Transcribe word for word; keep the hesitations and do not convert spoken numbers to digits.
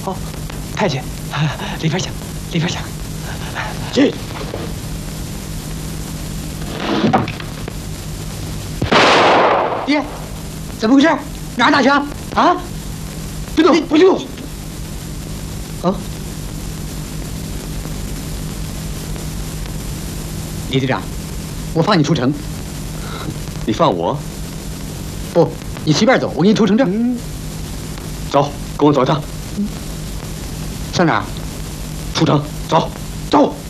哦，太监，里边请，里边请。 进。 爹，怎么回事？哪儿打枪？啊？ 别动，不许动！ 哦。李队长，我放你出城。 你放我？ 不，你随便走，我给你出城证。 嗯。走，跟我走一趟。 上哪儿？ 出城，走，走。